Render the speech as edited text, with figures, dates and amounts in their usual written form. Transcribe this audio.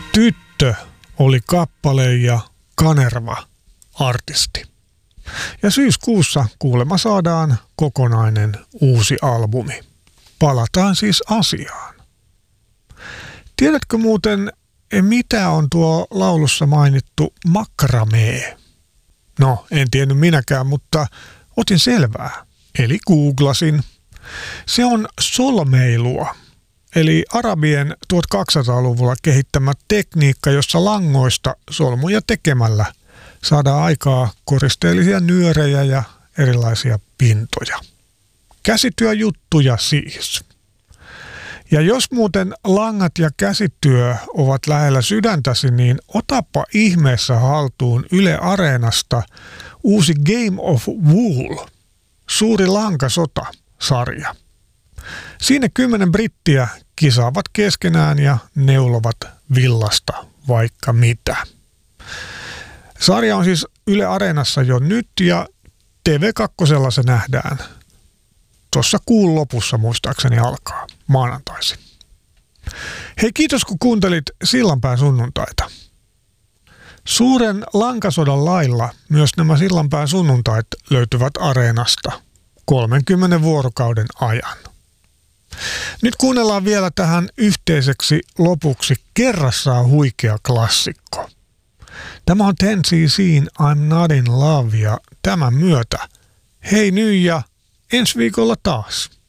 Tyttö oli kappale ja Kanerva artisti. Ja syyskuussa kuulemma saadaan kokonainen uusi albumi. Palataan siis asiaan. Tiedätkö muuten, mitä on tuo laulussa mainittu makramee? No, en tiennyt minäkään, mutta otin selvää. Eli googlasin. Se on solmeilua, eli arabien 1200-luvulla kehittämä tekniikka, jossa langoista solmuja tekemällä saadaan aikaa koristeellisia nyörejä ja erilaisia pintoja. Käsityöjuttuja siis. Ja jos muuten langat ja käsityö ovat lähellä sydäntäsi, niin otapa ihmeessä haltuun Yle Areenasta uusi Game of Wool, suuri lankasota-sarja. Siinä 10 brittiä kisaavat keskenään ja neulovat villasta vaikka mitä. Sarja on siis Yle Areenassa jo nyt ja TV2 se nähdään. Tuossa kuun lopussa muistaakseni alkaa maanantaisin. Hei, kiitos kun kuuntelit Sillanpään sunnuntaita. Suuren lankasodan lailla myös nämä Sillanpään sunnuntait löytyvät Areenasta 30 vuorokauden ajan. Nyt kuunnellaan vielä tähän yhteiseksi lopuksi kerrassaan huikea klassikko. Tämä on 10cc I'm Not in Love ja tämän myötä hei nyt ja ensi viikolla taas.